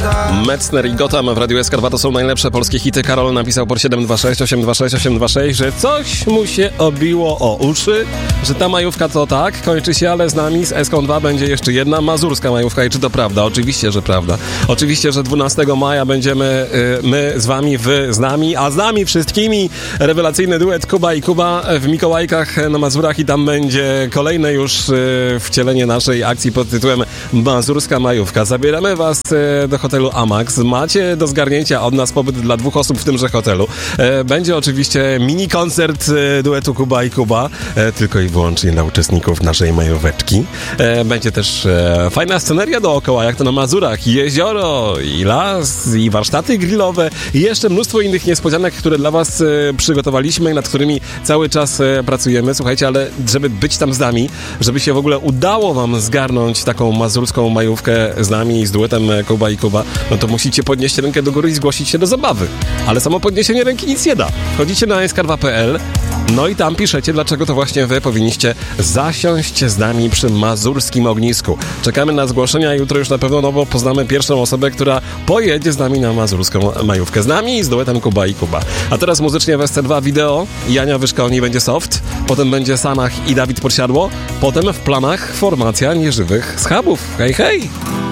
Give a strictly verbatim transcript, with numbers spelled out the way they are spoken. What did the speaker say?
Metzner i Gotham w Radiu S K dwa to są najlepsze polskie hity. Karol napisał por siedem dwa sześć osiem dwa sześć osiem dwa sześć, że coś mu się obiło o uszy, że ta majówka to tak, kończy się, ale z nami, z S K dwa będzie jeszcze jedna mazurska majówka. I czy to prawda? Oczywiście, że prawda. Oczywiście, że dwunastego maja będziemy y, my z wami, wy z nami, a z nami wszystkimi rewelacyjny duet Kuba i Kuba w Mikołajkach na Mazurach i tam będzie kolejne już y, wcielenie naszej akcji pod tytułem Mazurska Majówka. Zabieramy was y, do hotelu Amax. Macie do zgarnięcia od nas pobyt dla dwóch osób w tymże hotelu. Y, będzie oczywiście mini koncert y, duetu Kuba i Kuba, y, tylko i wyłącznie dla uczestników naszej majóweczki. Y, będzie też y, fajna sceneria dookoła, jak to na Mazurach. Jezioro, i las, i warsztaty grillowe, i jeszcze mnóstwo innych niespodzianek, które dla was y, przygotowaliśmy, nad którymi cały czas y, pracujemy. Słuchajcie, ale żeby być tam z nami, żeby się w ogóle udało wam zgarnąć taką mazurską majówkę z nami, z duetem Kuba i Kuba, no to musicie podnieść rękę do góry i zgłosić się do zabawy. Ale samo podniesienie ręki nic nie da. Wchodzicie na s k dwa kropka p l, no i tam piszecie, dlaczego to właśnie wy powinniście zasiąść z nami przy mazurskim ognisku. Czekamy na zgłoszenia i jutro już na pewno nowo poznamy pierwszą osobę, która pojedzie z nami na mazurską majówkę. Z nami i z duetem Kuba i Kuba. A teraz muzycznie w S C dwa wideo. Jania Wyszkolni będzie soft, potem będzie Sanach i Dawid Podsiadło, potem w planach formacja nieżywych schabów. Hej, hej!